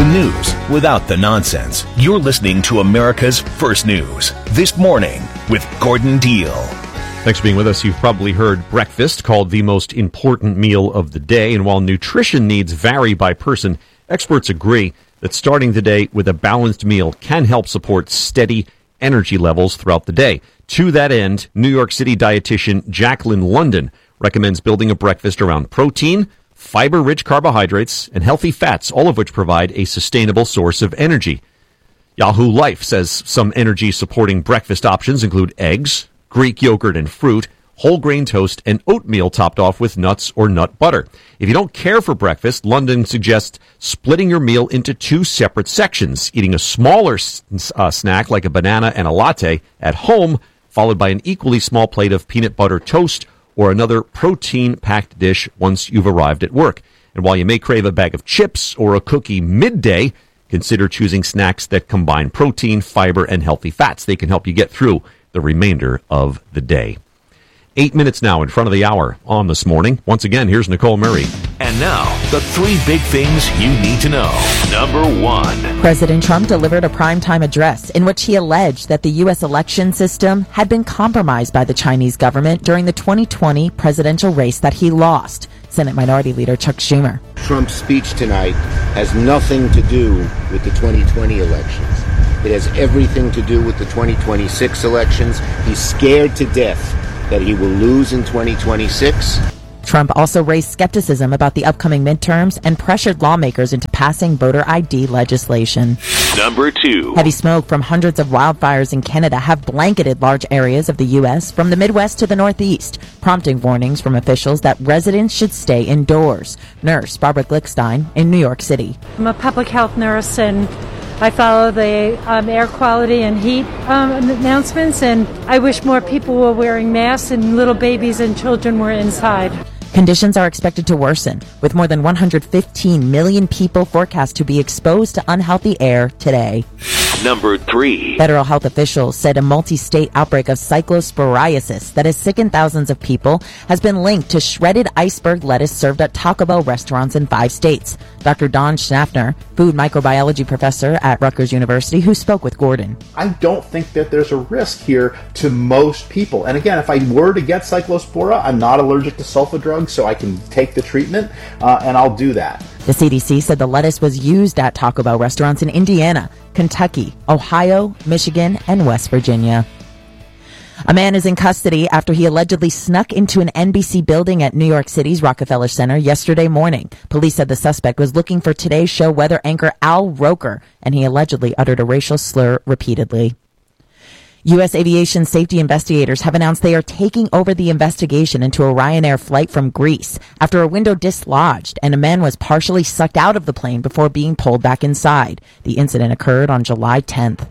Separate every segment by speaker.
Speaker 1: news without the nonsense. You're listening to America's First News This Morning with Gordon Deal.
Speaker 2: Thanks for being with us. You've probably heard breakfast called the most important meal of the day. And while nutrition needs vary by person, experts agree that starting the day with a balanced meal can help support steady energy levels throughout the day. To that end, New York City dietitian Jacqueline London recommends building a breakfast around protein, fiber-rich carbohydrates, and healthy fats, all of which provide a sustainable source of energy. Yahoo Life says some energy-supporting breakfast options include eggs, Greek yogurt and fruit, whole grain toast, and oatmeal topped off with nuts or nut butter. If you don't care for breakfast, London suggests splitting your meal into two separate sections, eating a smaller snack like a banana and a latte at home, followed by an equally small plate of peanut butter toast or another protein-packed dish once you've arrived at work. And while you may crave a bag of chips or a cookie midday, consider choosing snacks that combine protein, fiber, and healthy fats. They can help you get through the remainder of the day. 8 minutes now in front of the hour on This Morning. Once again, here's Nicole Murray.
Speaker 1: And now, the three big things you need to know. Number one.
Speaker 3: President Trump delivered a primetime address in which he alleged that the U.S. election system had been compromised by the Chinese government during the 2020 presidential race that he lost. Senate Minority Leader Chuck Schumer.
Speaker 4: Trump's speech tonight has nothing to do with the 2020 elections. It has everything to do with the 2026 elections. He's scared to death that he will lose in 2026.
Speaker 3: Trump also raised skepticism about the upcoming midterms and pressured lawmakers into passing voter ID legislation.
Speaker 1: Number two.
Speaker 3: Heavy smoke from hundreds of wildfires in Canada have blanketed large areas of the U.S. from the Midwest to the Northeast, prompting warnings from officials that residents should stay indoors. Nurse Barbara Glickstein in New York City.
Speaker 5: I'm a public health nurse and I follow the air quality and heat announcements, and I wish more people were wearing masks and little babies and children were inside.
Speaker 3: Conditions are expected to worsen, with more than 115 million people forecast to be exposed to unhealthy air today.
Speaker 1: Number three.
Speaker 3: Federal health officials said a multi-state outbreak of cyclosporiasis that has sickened thousands of people has been linked to shredded iceberg lettuce served at Taco Bell restaurants in 5 states. Dr. Don Schaffner, food microbiology professor at Rutgers University, who spoke with Gordon.
Speaker 6: I don't think that there's a risk here to most people. And again, if I were to get cyclospora, I'm not allergic to sulfa drugs, so I can take the treatment, and I'll do that.
Speaker 3: The CDC said the lettuce was used at Taco Bell restaurants in Indiana, Kentucky, Ohio, Michigan, and West Virginia. A man is in custody after he allegedly snuck into an NBC building at New York City's Rockefeller Center yesterday morning. Police said the suspect was looking for Today's Show weather anchor Al Roker, and he allegedly uttered a racial slur repeatedly. U.S. aviation safety investigators have announced they are taking over the investigation into a Ryanair flight from Greece after a window dislodged and a man was partially sucked out of the plane before being pulled back inside. The incident occurred on July 10th.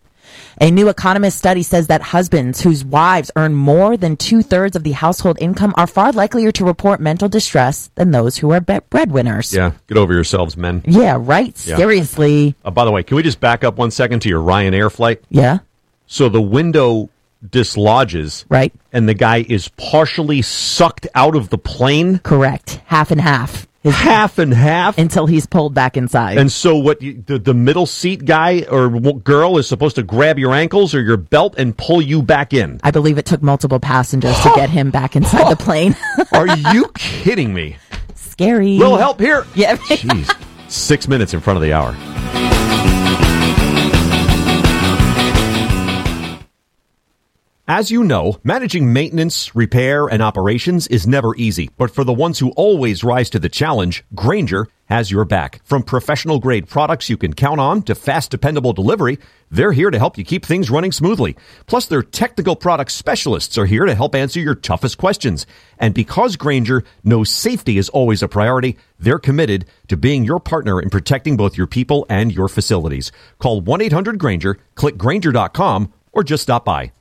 Speaker 3: A new Economist study says that husbands whose wives earn more than 2/3 of the household income are far likelier to report mental distress than those who are breadwinners.
Speaker 2: Yeah, get over yourselves, men.
Speaker 3: Yeah, right? Yeah. Seriously.
Speaker 2: By the way, can we just back up 1 second to your Ryanair flight?
Speaker 3: Yeah.
Speaker 2: So the window dislodges.
Speaker 3: Right.
Speaker 2: And the guy is partially sucked out of the plane?
Speaker 3: Correct. Half and half.
Speaker 2: Half and half?
Speaker 3: Until he's pulled back inside.
Speaker 2: And so what the middle seat guy or girl is supposed to grab your ankles or your belt and pull you back in?
Speaker 3: I believe it took multiple passengers to get him back inside the plane.
Speaker 2: Are you kidding me?
Speaker 3: Scary.
Speaker 2: Little help here.
Speaker 3: Yeah.
Speaker 2: Jeez. 6 minutes in front of the hour. As you know, managing maintenance, repair, and operations is never easy. But for the ones who always rise to the challenge, Grainger has your back. From professional-grade products you can count on to fast, dependable delivery, they're here to help you keep things running smoothly. Plus, their technical product specialists are here to help answer your toughest questions. And because Grainger knows safety is always a priority, they're committed to being your partner in protecting both your people and your facilities. Call 1-800-GRAINGER, click Grainger.com, or just stop by.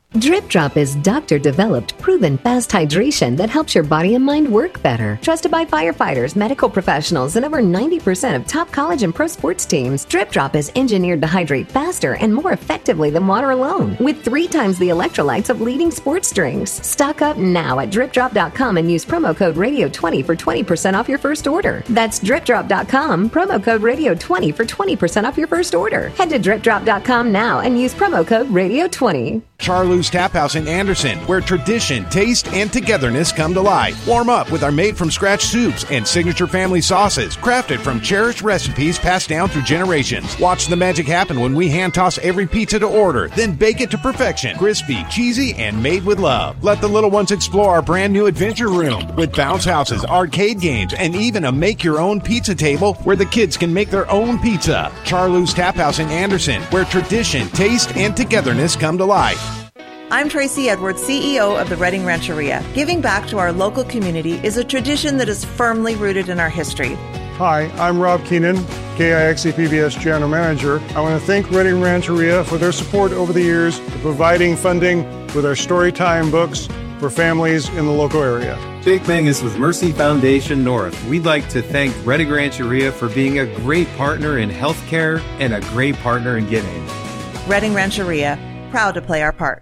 Speaker 7: Drip Drop is doctor-developed, proven fast hydration that helps your body and mind work better. Trusted by firefighters, medical professionals, and over 90% of top college and pro sports teams, Drip Drop is engineered to hydrate faster and more effectively than water alone, with 3 times the electrolytes of leading sports drinks. Stock up now at DripDrop.com and use promo code Radio20 for 20% off your first order. That's DripDrop.com, promo code Radio20 for 20% off your first order. Head to DripDrop.com now and use promo code Radio20.
Speaker 8: Charlou's Tap House in Anderson, where tradition, taste, and togetherness come to life. Warm up with our made-from-scratch soups and signature family sauces, crafted from cherished recipes passed down through generations. Watch the magic happen when we hand-toss every pizza to order, then bake it to perfection. Crispy, cheesy, and made with love. Let the little ones explore our brand-new adventure room with bounce houses, arcade games, and even a make-your-own pizza table where the kids can make their own pizza. Charlou's Tap House in Anderson, where tradition, taste, and togetherness come to life.
Speaker 9: I'm Tracy Edwards, CEO of the Reading Rancheria. Giving back to our local community is a tradition that is firmly rooted in our history.
Speaker 10: Hi, I'm Rob Keenan, KIXE PBS General Manager. I want to thank Reading Rancheria for their support over the years for providing funding with our Storytime books for families in the local area.
Speaker 11: Jake Mangus with Mercy Foundation North. We'd like to thank Reading Rancheria for being a great partner in healthcare and a great partner in giving.
Speaker 9: Reading Rancheria, proud to play our part.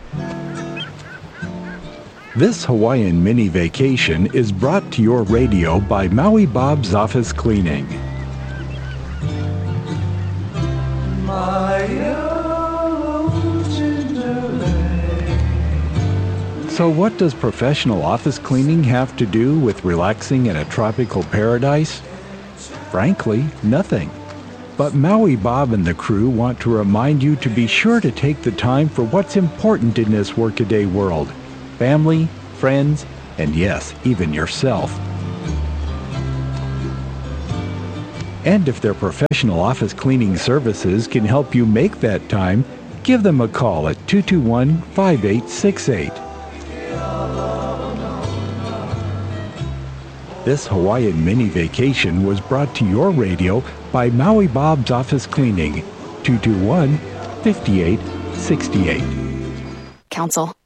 Speaker 12: This Hawaiian mini vacation is brought to your radio by Maui Bob's Office Cleaning. So what does professional office cleaning have to do with relaxing in a tropical paradise? Frankly, nothing. But Maui Bob and the crew want to remind you to be sure to take the time for what's important in this workaday world. Family, friends, and yes, even yourself. And if their professional office cleaning services can help you make that time, give them a call at 221-5868. This Hawaiian mini vacation was brought to your radio by Maui Bob's Office Cleaning, 221-5868.
Speaker 13: Counsel.